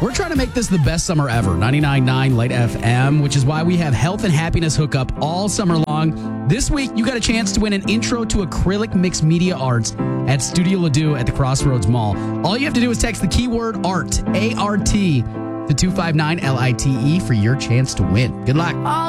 We're trying to make this the best summer ever. 99.9 Light FM, which is why we have health and happiness hookup all summer long. This week, you got a chance to win an intro to acrylic mixed media arts at Studio Ledoux at the Crossroads Mall. All you have to do is text the keyword ART, A-R-T, to 259-LITE for your chance to win. Good luck.